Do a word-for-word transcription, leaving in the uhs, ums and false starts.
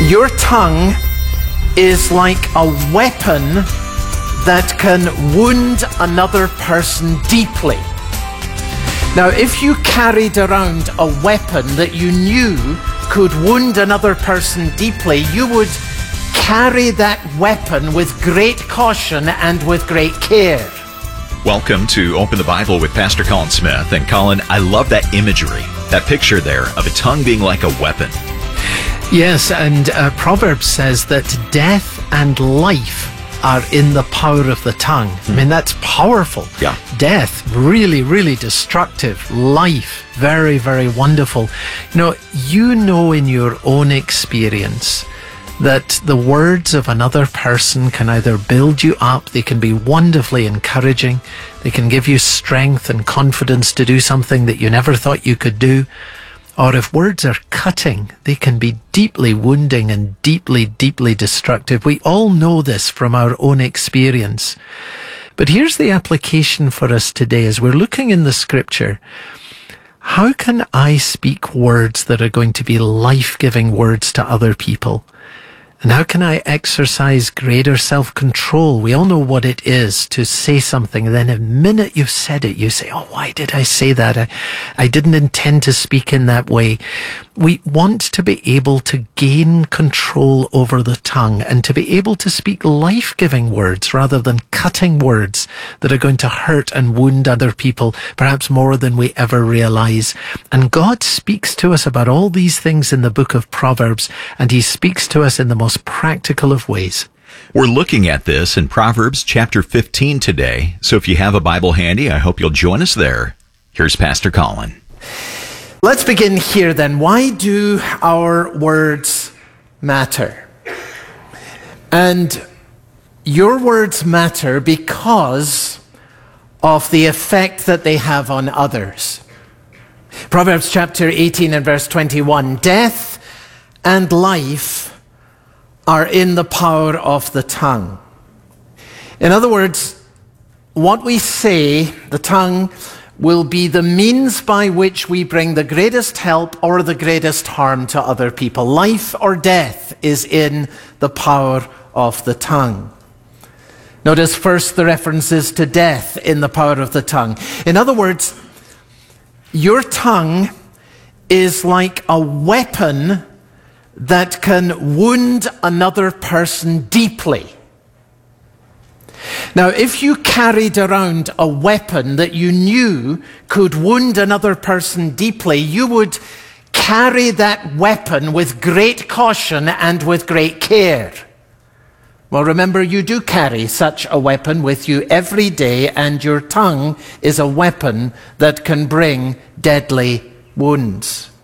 Your tongue is like a weapon that can wound another person deeply. Now, if you carried around a weapon that you knew could wound another person deeply, you would carry that weapon with great caution and with great care. Welcome to Open the Bible with Pastor Colin Smith. And Colin, I love that imagery, that picture there of a tongue being like a weapon. Yes, and uh, Proverbs says that death and life are in the power of the tongue. Mm. I mean, that's powerful. Yeah. Death, really, really destructive. Life, very, very wonderful. You know, you know in your own experience that the words of another person can either build you up, they can be wonderfully encouraging, they can give you strength and confidence to do something that you never thought you could do. Or if words are cutting, they can be deeply wounding and deeply, deeply destructive. We all know this from our own experience. But here's the application for us today as we're looking in the scripture. How can I speak words that are going to be life-giving words to other people? And how can I exercise greater self-control? We all know what it is to say something, and then the minute you've said it, you say, oh, why did I say that? I, I didn't intend to speak in that way. We want to be able to gain control over the tongue and to be able to speak life-giving words rather than cutting words that are going to hurt and wound other people, perhaps more than we ever realize. And God speaks to us about all these things in the book of Proverbs, and he speaks to us in the most practical of ways. We're looking at this in Proverbs chapter fifteen today. So if you have a Bible handy, I hope you'll join us there. Here's Pastor Colin. Let's begin here then. Why do our words matter? And your words matter because of the effect that they have on others. Proverbs chapter eighteen and verse twenty-one, death and life are in the power of the tongue. In other words, what we say, the tongue, will be the means by which we bring the greatest help or the greatest harm to other people. Life or death is in the power of the tongue. Notice first the references to death in the power of the tongue. In other words, your tongue is like a weapon that can wound another person deeply. Now, if you carried around a weapon that you knew could wound another person deeply, you would carry that weapon with great caution and with great care. Well, remember, you do carry such a weapon with you every day, and your tongue is a weapon that can bring deadly wounds.